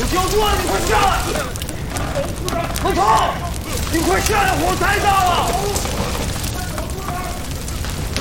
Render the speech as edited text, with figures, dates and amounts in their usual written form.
救助啊！你快上来！老头，你快下来！火灾到了！